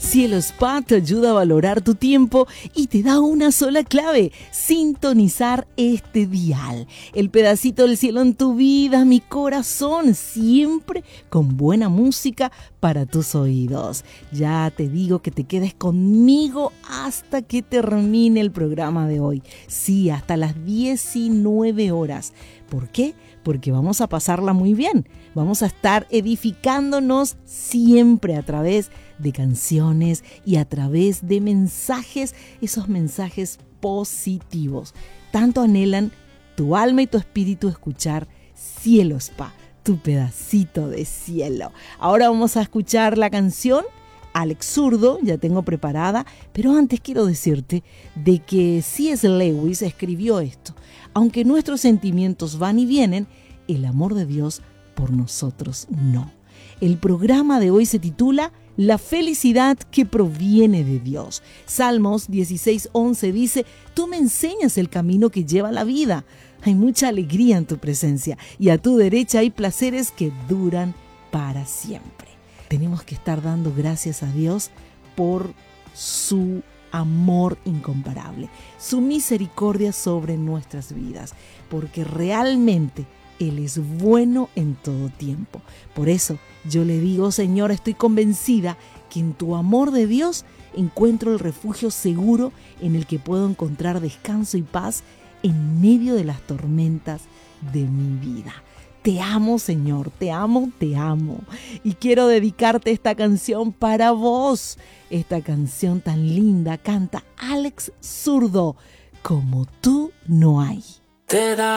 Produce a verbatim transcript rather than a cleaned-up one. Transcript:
Cielo Spa te ayuda a valorar tu tiempo y te da una sola clave: sintonizar este dial. El pedacito del cielo en tu vida, mi corazón, siempre con buena música para tus oídos. Ya te digo que te quedes conmigo hasta que termine el programa de hoy. Sí, hasta las diecinueve horas. ¿Por qué? Porque vamos a pasarla muy bien. Vamos a estar edificándonos siempre a través de canciones y a través de mensajes, esos mensajes positivos. Tanto anhelan tu alma y tu espíritu escuchar Cielo Spa, tu pedacito de cielo. Ahora vamos a escuchar la canción Alex Zurdo, ya tengo preparada, pero antes quiero decirte de que C S Lewis escribió esto: aunque nuestros sentimientos van y vienen, el amor de Dios por nosotros no. El programa de hoy se titula La felicidad que proviene de Dios. Salmos dieciséis once dice: tú me enseñas el camino que lleva la vida. Hay mucha alegría en tu presencia y a tu derecha hay placeres que duran para siempre. Tenemos que estar dando gracias a Dios por su amor incomparable, su misericordia sobre nuestras vidas, porque realmente Él es bueno en todo tiempo. Por eso yo le digo: Señor, estoy convencida que en tu amor de Dios encuentro el refugio seguro en el que puedo encontrar descanso y paz en medio de las tormentas de mi vida. Te amo, Señor, te amo, te amo. Y quiero dedicarte esta canción para vos. Esta canción tan linda canta Alex Zurdo: como tú no hay. Te da